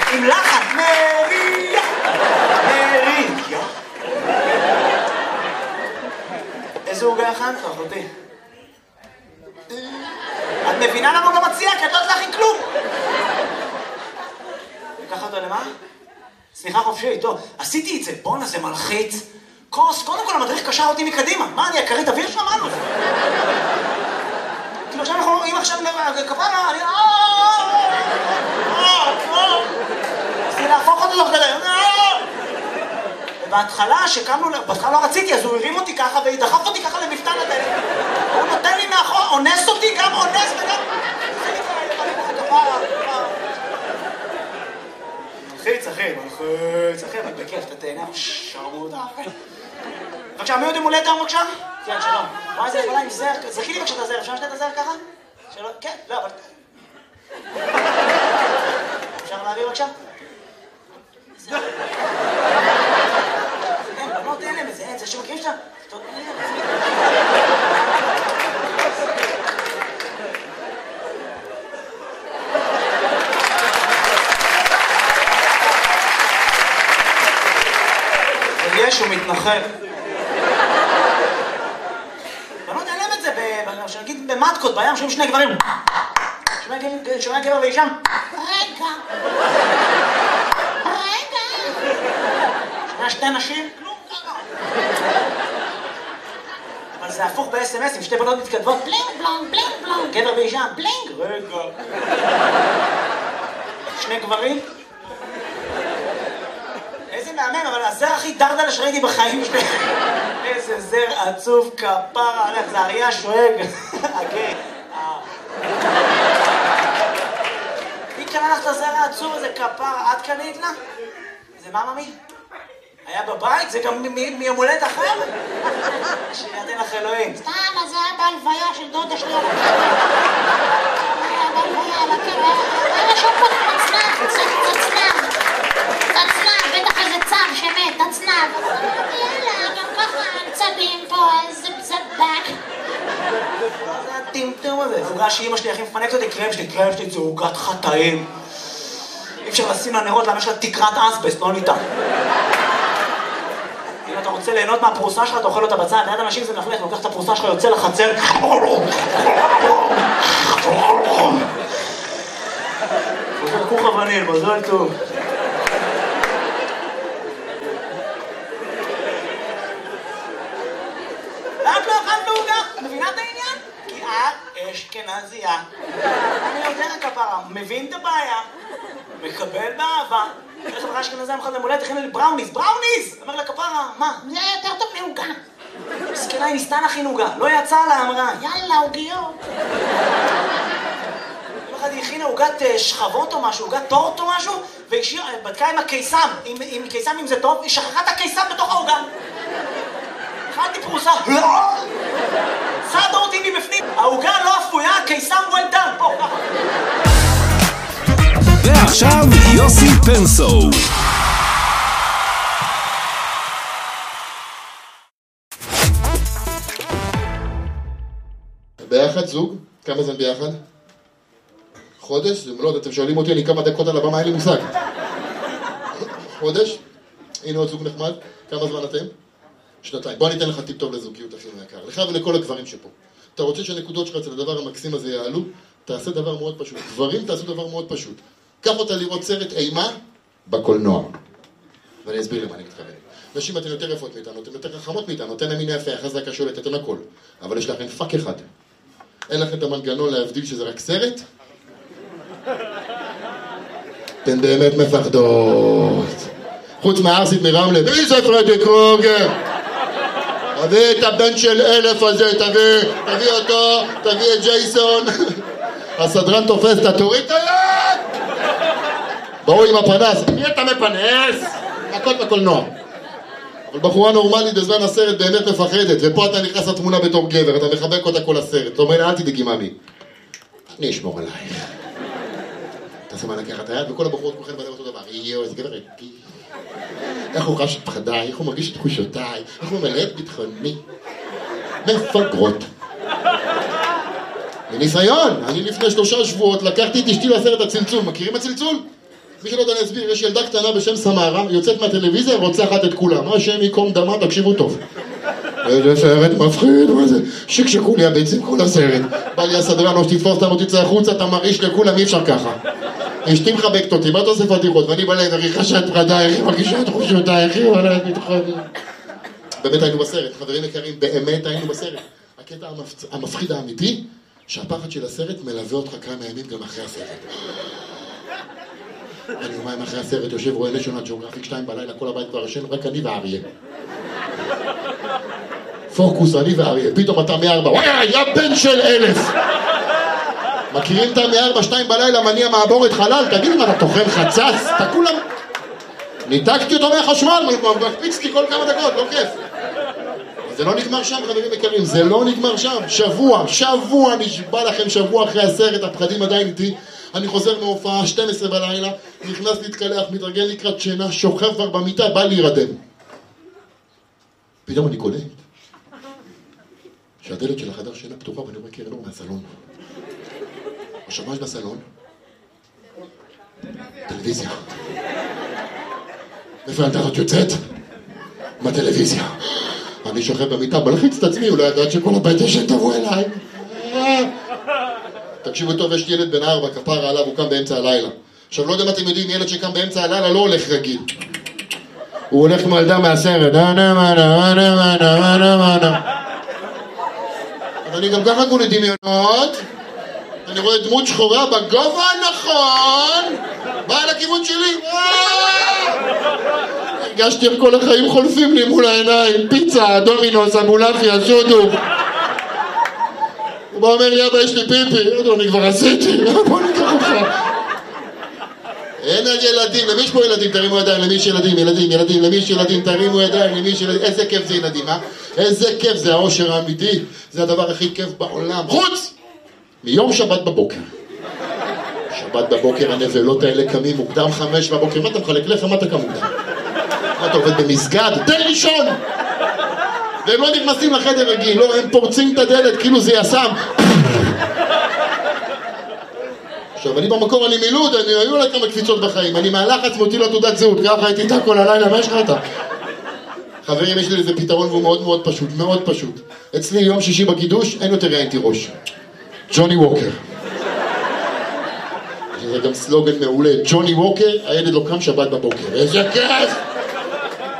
עם לחן, מריה, מריה. איזה עוגה הכנת, אחותי? את מבינה למה הוא גם מציע? כי את לא יודעת להכין כלום. לקח אותו למה? סליחה חופשי, טוב, עשיתי את זה, בואנה זה מלחיץ. כוס, קודם כל המדריך קשר אותי מקדימה. מה, אני הכרית אוויר שמענו? כאילו עכשיו אנחנו, אם עכשיו כפרה, אני... רציתי להפוך אותו תוך כדי. ובהתחלה, שקמנו, בהתחלה לא רציתי, אז הוא הרים אותי ככה ודחף אותי ככה למפתן הדלת. הוא נותן לי מאחור, אונס אותי, גם אונס וגם... זה נקרא, כפרה. מלחיץ, אחי, אבל בכיף, אתה תהנה, שרמות, אחי. בבקשה, מי עוד עם הולדת היום בבקשה? כן, שלום. מה זה, יכולה עם זר? זכי לי בבקשה את הזר, אפשר לשתת את הזר ככה? שלום, כן, לא, אבל... אפשר להעביר בבקשה? זר. אין, בנות אין להם את זה, אין, זה שמכירים שאתה... טוב, אין להם את זה. יש, הוא מתנחל. בנות אין להם את זה, שנגיד במטקות, בים, שומעים שני גברים. שומע גבר ואישם. רגע. שומע שתי נשים. כלום ככה. אבל זה הפוך ב-SMS, עם שתי בנות מתכתבות. בלינג בלונג, בלינג בלונג. גבר ואישם. בלינג. רגע. שני גברים. איזה מהמם, אבל הזר הכי דרדלה שראיתי בחיים שלי. איזה זר עצוב כפרה, זה אריה שואג. אוקיי. מי קנה לך את הזר העצוב הזה כפרה? את קנית לה? זה מה ממי? היה בבית? זה גם מיום הולדת אחר? שידן לך אלוהים. סתם, אז זה היה בהלוויה של דודה שלי על הקבר. היה בהלוויה על הקבר. היה שם פה תצנב. בטח איזה צב שמת, תצנב. יאללה, גם ככה צבים פה, איזה בזבק. מה זה הטמטום הזה? זה עוגה שאמא שלי הכי מפנקת אותי, קרם שלי זה עוגת חטאים. אי אפשר לשים לה נרות, למה יש לה תקרת אסבסט, לא ניתן. אם אתה רוצה ליהנות מהפרוסה שלך, אתה אוכל אותה בצד, ליד אנשים זה מלכלך, לוקח את הפרוסה שלך, יוצא לחצר. כוך אבנים, מזל טוב. ואת לא אכלת בעוגה? מבינה את העניין? כי את אשכנזייה. אני יודע כפרה, מבין את הבעיה, מקבל באהבה. איך חברה אשכנזייה מחד למולדת, הכינה לי בראוניז. אומר לה כפרה, מה? זה יותר טוב מעוגה. מסכנה, היא ניסתה להכין עוגה, לא יצא לה, אמרה. יאללה, עוגיות. היא הכינה עוגת שכבות או משהו, עוגת טורט או משהו, והיא בדקה עם הקיסם, עם קיסם אם זה טוב, היא שכחה את הקיסם בתוך העוגה. אכלתי פרוסה, סעדה אותי מבפנים, העוגה לא אפויה, הקיסם well done, פה, ככה. ועכשיו יוסי פנסו. ביחד זוג? כמה זמן ביחד? חודש? זה מלוד, אתם שואלים אותי, אני כמה דקות על הבמה, אין לי מושג. חודש? הנה עוד זוג נחמד. כמה זמן אתם? שנתיים. בוא ניתן לך טיפ טוב לזוגיות הכי יקר. לך ולכל הגברים שפה. אתה רוצה שהנקודות שלך אצל הדבר המקסים הזה יעלו? תעשה דבר מאוד פשוט. גברים תעשו דבר מאוד פשוט. קח אותה לראות סרט אימה בקולנוע. ואני אסביר למה אני מתכוון. נשים אתן יותר יפות מאיתנו, אתן יותר חכמות מאיתנו, אתן המין היפה, חזקה שולטת, אתן הכל. אבל יש לכם פאק אחד. אין לכם את המנגנון להבדיל שזה רק סרט? אתן באמת מפחדות. חוץ מהארסית מרמלה, מי זה פרדי קרוגר? תביא את הבן של 1000 הזה, תביא אותו, תביא את ג'ייסון. הסדרן תופס, אתה תוריד את היד! ברור עם הפנס, מי אתה מפנס? מכות בקולנוע. אבל בחורה נורמלית בזמן הסרט באמת מפחדת, ופה אתה נכנס לתמונה בתור גבר, אתה מחבק אותה כל הסרט. אתה אומר לה, אל תדאגי ממי. אני אשמור עלייך. אתה שמה לקחת את היד, וכל הבחורות כולכן בדרך אותו דבר. יואו, איזה גבר איתי. איך הוא חש את פחדיי, איך הוא מרגיש את תחושותיי, איך הוא מלא את ביטחוני. מפגרות. מניסיון, אני לפני 3 שבועות לקחתי את אשתי לסרט הצלצול. מכירים הצלצול? מי שלא יודע להסביר, יש ילדה קטנה בשם סמרה, יוצאת מהטלוויזיה, רוצחת את כולם. מה השם ייקום דמה, תקשיבו טוב. איזה סרט מפחיד, מה זה? שקשקו לי הביצים כל הסרט. בא לי הסדרן, או שתתפוס אותם או תצא החוצה, אתה מרעיש לכולם, אי אפשר ככה. אשתי מחבקת אותי, מה אתה עושה פתיחות? ואני בלב, איך היא חשת פרדה, איך היא מרגישה את חושותה, איך היא הולכת מתחוני. באמת היינו בסרט, חברים יקרים, באמת היינו בסרט. הקטע המפחיד האמיתי, שהפחד של הסרט מלווה אותך כמה ימים גם אחרי הסרט. אני יומיים אחרי הסרט יושב רואה נשיונל ג'אוגרפיק 2 בלילה, כל הבית כבר ישן, רק אני ואריה. פוקוס, אני ואריה, פתאום אתה מ-4, וואי, יא בן של 1000! מכירים את ה-4, 2 בלילה, מניע מעבורת חלל, תגיד אם אתה תוכן חצץ, אתה כולם... ניתקתי אותו מהחשמל, מקפיצתי כל כמה דקות, לא כיף. זה לא נגמר שם, חברים יקרים, זה לא נגמר שם. שבוע, נשבע לכם, שבוע אחרי הסרט, הפחדים עדיין איתי. אני חוזר מהופעה, 12 בלילה, נכנס להתקלח, מתרגל לקראת שינה, שוכב כבר במיטה, בא להירדם. פתאום אני קולט שהדלת של החדר שינה פתוחה ואני רואה קרן אור מהסלון. עכשיו מה יש בסלון? טלוויזיה. איפה הילדה הזאת יוצאת? מהטלוויזיה. אני שוכב במיטה, בלחיץ את עצמי, אולי ידעת שכל הבית ישן תבוא אליי. תקשיבו טוב, יש ילד בן 4, כפרה עליו, הוא קם באמצע הלילה. עכשיו לא יודע מה אתם יודעים, ילד שקם באמצע הלילה לא הולך רגיל. הוא הולך כמו ילדה מהסרט. אז אני גם ככה כולי דמיונות. אני רואה דמות שחורה בגובה הנכון. באה לכיוון שלי. הרגשתי איך כל החיים חולפים לי מול העיניים. פיצה, דומינוס, אמולפיה, שודו. הוא בא אומר לי, אבא, יש לי פיפי. אני כבר עשיתי. בוא ניקח אותך. אין על ילדים, למי יש פה ילדים? תרימו ידיים, למי יש ילדים, ילדים, למי יש ילדים, תרימו ידיים, למי יש ילדים. איזה כיף זה ילדים, אה? איזה כיף זה האושר האמיתי. זה הדבר הכי כיף בעולם. חוץ מיום שבת בבוקר. שבת בבוקר הנבלות האלה קמים מוקדם 5 בבוקר. מה אתה מחלק לך? מה אתה קם מוקדם? מה אתה עובד במסגד? תן לישון! והם לא נכנסים לחדר רגיל, לא, הם פורצים את הדלת כאילו זה יסם. עכשיו, אני במקור, אני מילוד, היו לה כמה קפיצות בחיים, אני מהלחץ מותי לו תעודת זהות, ככה הייתי איתה כל הלילה, מה יש לך איתה? חברים, יש לי איזה פתרון והוא מאוד מאוד פשוט, מאוד פשוט. אצלי יום שישי בקידוש, אין יותר ראיינתי ראש. ג'וני ווקר. זה גם סלוגן מעולה, ג'וני ווקר, הילד לא קם שבת בבוקר. איזה כיף!